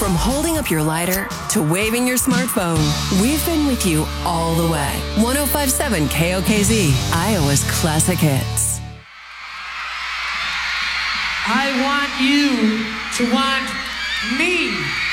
From holding up your lighter to waving your smartphone, we've been with you all the way. 105.7 KOKZ, Iowa's classic hits. I want you to want me.